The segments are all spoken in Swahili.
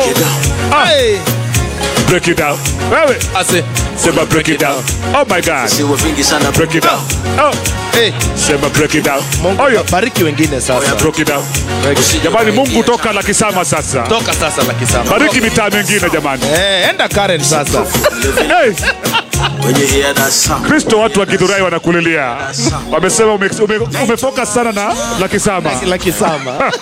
Hey. Break it down. Wewe. Ase. Sema break it down. Oh my God. Siwa vingi sana Break it down. Oh. Hey. Sema break it down. Mungu bariki wengine sasa. Break it down. Jamani, Mungu toka Lakisama sasa. Toka sasa Lakisama. Bariki mitaa mingine jamani. Enda Karen sasa. Hey. Wenye hiya na sama Kristo, watu wa Githurai wanakulilia. Wamesema umefocus sana na Lakisama. Lakisama.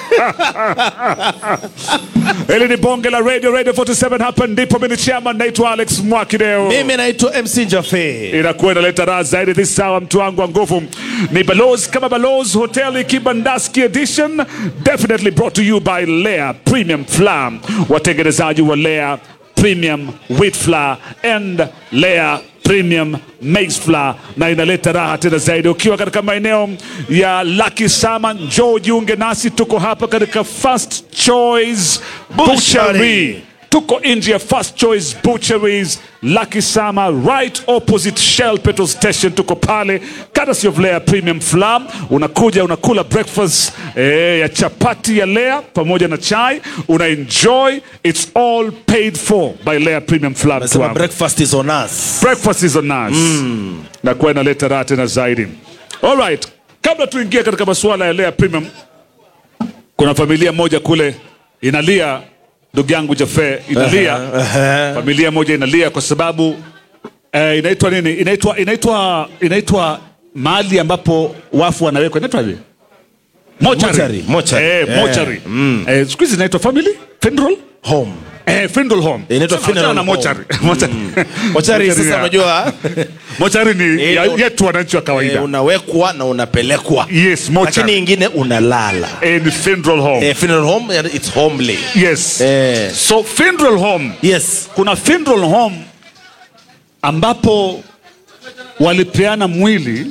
Hili ni bonge la Radio 47 hapa ndipo. Mimi ni chairman naitwa Alex Mwakideo. Mimi naitwa MC Jaffe. Inakuwa inaleta raha zaidi this hour, mtu wangu wa nguvu. Ni Balozi kama Balozi Hoteli Kibandaski Edition, definitely brought to you by Lea Premium Flour, watengenezaji wa Lea Premium Wheat Flour and Lea Premium Maize Flour, na inaleta raha tena zaidi ukiwa katika maeneo ya Lakisama. Njoo jiunge nasi, tuko hapa katika First Choice Butchery. Tuko nje ya First Choice Butcheries Lakisama, right opposite Shell Petrol Station. Tuko pale, courtesy of Lea Premium Flour. Unakuja unakula breakfast ya chapati ya Lea pamoja na chai, una enjoy. It's all paid for by Lea Premium Flour. Nasema breakfast is on us. Breakfast is on us. Na kwa inaleta raha tena zaidi. All right, kabla tuingie katika masuala ya Lea Premium, kuna familia moja kule inalia. Ndugu yangu Jaffe, inalia. Familia moja inalia kwa sababu inaitwa nini? Inaitwa mahali ambapo wafu wanawekwa. Inaitwa nini? Mochari. Mochari. Siku hizi inaitwa family funeral Home. Funeral home. Inaitwa funeral na mochari. Mochari sasa unajua. Mochari ni yetu wananchi wa kawaida. Unawekwa na unapelekwa. Yes, mochari. Lakini nyingine unalala. Ni funeral home. Funeral home, it's homely. Yes. So funeral home. Yes. Kuna funeral home ambapo walipeana mwili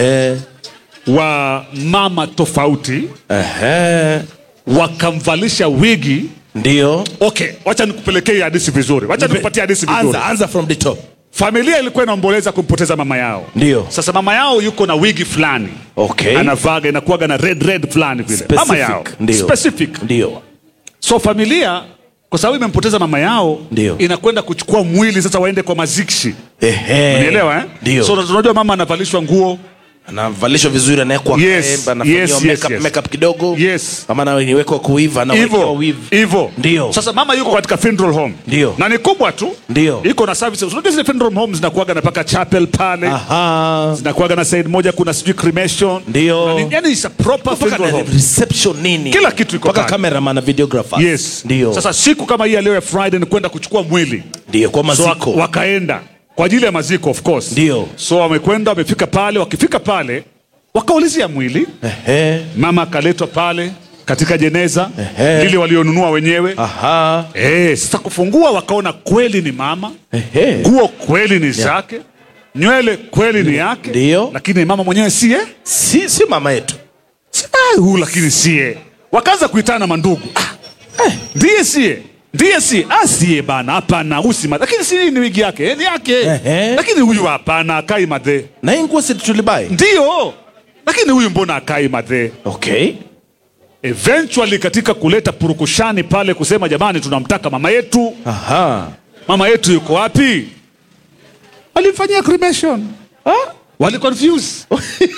wa mama tofauti, wakamvalisha wigi. Ndio. Okay, wacha nikupelekee hadithi vizuri. Wacha nikupatie hadithi vizuri. Anza from the top. Familia ilikuwa inaomboleza kumpoteza mama yao. Ndio. Sasa mama yao yuko na wigi fulani. Okay. Anavaga, inakuwaga na red fulani vile. Specific. Mama yao. Ndio. Specific. Ndio. So familia, kwa sababu imempoteza mama yao, ndio, inakwenda kuchukua mwili sasa waende kwa mazishi. Unielewa Ndio. So unajua mama anavalishwa nguo, anavalishwa vizuri, anawekwa makeup kidogo. Yes. Mama anawekwa kuiva na hivyo. Ndio. Sasa mama yuko katika funeral home. Ndio. Na ni kubwa tu. Ndio. Iko na services. Unajua zile funeral homes zinakuaga na paka chapel pale. Zinakuaga na side moja kuna sijui cremation. Ndio. Yani it's a proper funeral home. Reception nini? Kila kitu iko paka cameraman na videographer. Yes. Ndio. Sasa siku kama hii leo ya Friday ni kwenda kuchukua mwili. Ndio, kwa maziko. So, wakaenda kwa ajili ya maziko of course. Ndio. So wamekwenda, wamefika pale, wakifika pale wakaulizia mwili. Mama akaletwa pale katika jeneza lile walionunua wenyewe. Sasa kufungua wakaona kweli ni mama. Nguo kweli ni zake. Nywele kweli ni yake. Ndio. Lakini mama mwenyewe siye? Si mama yetu. Lakini siye. Wakaanza kuitana mandugu. Ndiye siye. Ndiye si asiye bana, hapana usima. Lakini si ni wigi yake, ni yake. Lakini huyu hapana, akai madhe. Na hii nguo si tulibai. Ndio. Lakini huyu mbona akai madhe? Okay. Eventually katika kuleta purukushani pale kusema jamani tunamtaka mama yetu. Mama yetu yuko wapi? Walifanyia cremation. Wali confuse.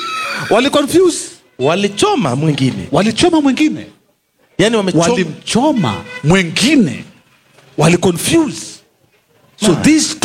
Walichoma mwingine. Yani walimchoma mwingine. Wali confuse. So these